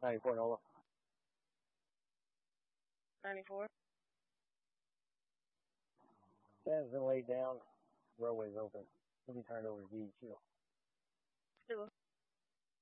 94 Nola. 94. Stan's been laid down. Roadway's open. He'll be turned over to DEQ. Two.